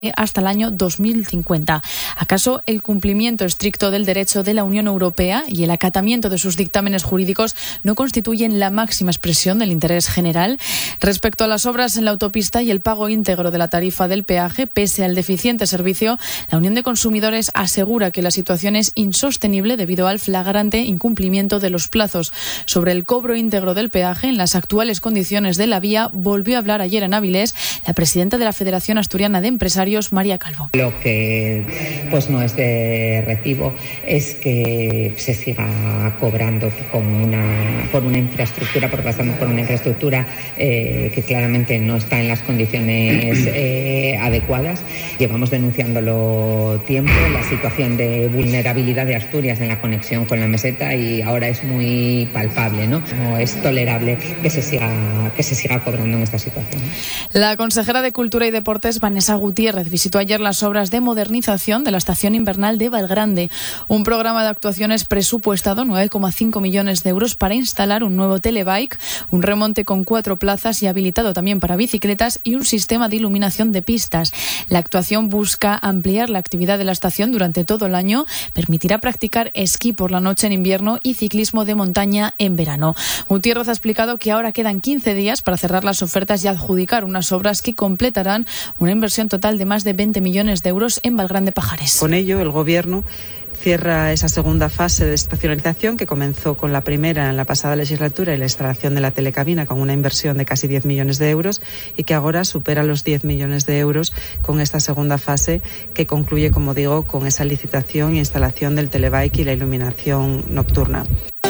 hasta el año 2050. ¿Acaso el cumplimiento estricto del derecho de la Unión Europea y el acatamiento de sus dictámenes jurídicos no constituyen la máxima expresión del interés general? Respecto a las obras en la autopista y el pago íntegro de la tarifa del peaje, pese al deficiente servicio, la Unión de Consumidores asegura que la situación es insostenible debido al flagrante incumplimiento de los plazos. Sobre el cobro íntegro del peaje en las actuales condiciones de la vía, volvió a hablar ayer en Avilés la presidenta de la Federación Asturiana de Empresarios, María Calvo. Lo que no es de recibo es que se siga cobrando por una infraestructura, pasando por una infraestructura que claramente no está en las condiciones adecuadas. Llevamos denunciándolo tiempo, la situación de vulnerabilidad de Asturias en la conexión con la meseta, y ahora es muy palpable, ¿no? No es tolerable que se siga cobrando en esta situación. La consejera de Cultura y Deportes, Vanessa Gutiérrez, visitó ayer las obras de modernización de la estación invernal de Valgrande, un programa de actuaciones presupuestado 9,5 millones de euros para instalar un nuevo telebike, un remonte con 4 plazas y habilitado también para bicicletas y un sistema de iluminación de pistas. La actuación busca ampliar la actividad de la estación durante todo el año, permitirá practicar esquí por la noche en invierno y ciclismo de montaña en verano. Gutiérrez ha explicado que ahora quedan 15 días para cerrar las ofertas y adjudicar unas obras que completarán una inversión total de más de 20 millones de euros en Valgrande Pajares. Con ello, el Gobierno cierra esa segunda fase de estacionalización que comenzó con la primera en la pasada legislatura y la instalación de la telecabina con una inversión de casi 10 millones de euros y que ahora supera los 10 millones de euros con esta segunda fase que concluye, como digo, con esa licitación e instalación del telebike y la iluminación nocturna.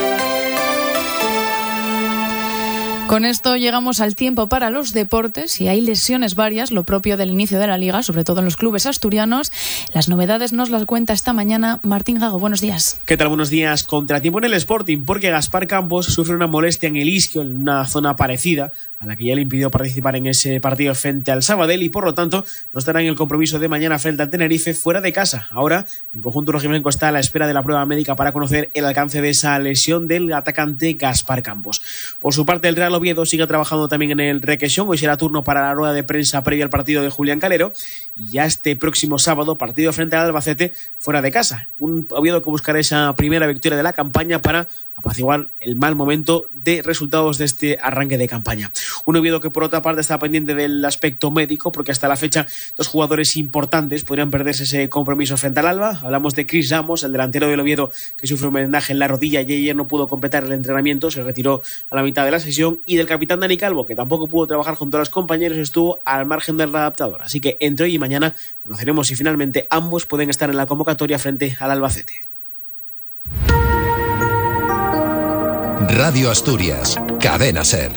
Con esto llegamos al tiempo para los deportes y hay lesiones varias, lo propio del inicio de la Liga, sobre todo en los clubes asturianos. Las novedades nos las cuenta esta mañana Martín Gago. Buenos días. ¿Qué tal? Buenos días. Contratiempo en el Sporting porque Gaspar Campos sufre una molestia en el isquio en una zona parecida a la que ya le impidió participar en ese partido frente al Sabadell y por lo tanto no estará en el compromiso de mañana frente al Tenerife fuera de casa. Ahora el conjunto rojiblanco está a la espera de la prueba médica para conocer el alcance de esa lesión del atacante Gaspar Campos. Por su parte, el Real Oviedo sigue trabajando también en el Requesón. Hoy será turno para la rueda de prensa previa al partido de Julián Calero y ya este próximo sábado partido frente al Albacete fuera de casa. Un Oviedo que buscará esa primera victoria de la campaña para apaciguar el mal momento de resultados de este arranque de campaña. Un Oviedo que por otra parte está pendiente del aspecto médico porque hasta la fecha 2 jugadores importantes podrían perderse ese compromiso frente al Alba. Hablamos de Chris Ramos, el delantero del Oviedo que sufre un vendaje en la rodilla y ayer no pudo completar el entrenamiento, se retiró a la mitad de la sesión, y del capitán Dani Calvo, que tampoco pudo trabajar junto a los compañeros, estuvo al margen del adaptador. Así que entre hoy y mañana conoceremos si finalmente ambos pueden estar en la convocatoria frente al Albacete. Radio Asturias, Cadena SER.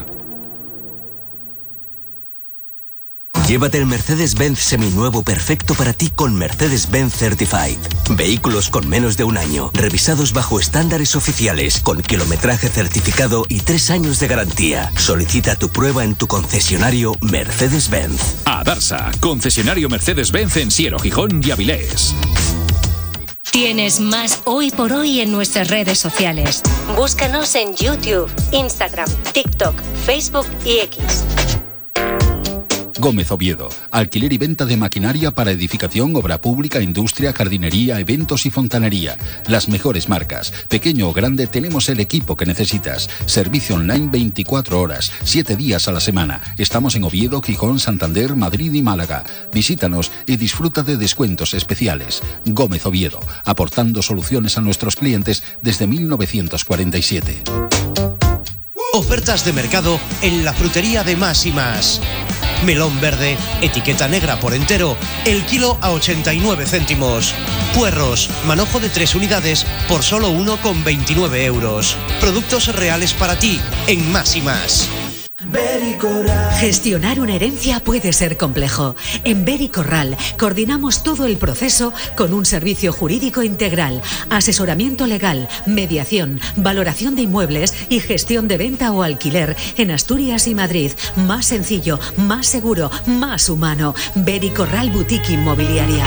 Llévate el Mercedes-Benz seminuevo perfecto para ti con Mercedes-Benz Certified. Vehículos con menos de un año, revisados bajo estándares oficiales, con kilometraje certificado y 3 años de garantía. Solicita tu prueba en tu concesionario Mercedes-Benz. Adarsa, concesionario Mercedes-Benz en Siero, Gijón y Avilés. Tienes más Hoy por Hoy en nuestras redes sociales. Búscanos en YouTube, Instagram, TikTok, Facebook y X. Gómez Oviedo, alquiler y venta de maquinaria para edificación, obra pública, industria, jardinería, eventos y fontanería. Las mejores marcas. Pequeño o grande, tenemos el equipo que necesitas. Servicio online 24 horas, 7 días a la semana. Estamos en Oviedo, Gijón, Santander, Madrid y Málaga. Visítanos y disfruta de descuentos especiales. Gómez Oviedo, aportando soluciones a nuestros clientes desde 1947. Ofertas de mercado en la frutería de Más y Más. Melón verde, etiqueta negra por entero, el kilo a 89 céntimos. Puerros, manojo de 3 unidades por solo 1,29 euros. Productos reales para ti en Más y Más. Gestionar una herencia puede ser complejo. En Bericorral coordinamos todo el proceso con un servicio jurídico integral, asesoramiento legal, mediación, valoración de inmuebles y gestión de venta o alquiler en Asturias y Madrid. Más sencillo, más seguro, más humano. Bericorral Boutique Inmobiliaria.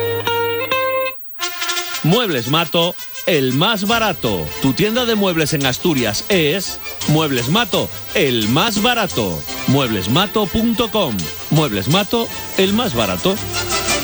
Muebles Mato, el más barato. Tu tienda de muebles en Asturias es Muebles Mato, el más barato. Mueblesmato.com. Muebles Mato, el más barato.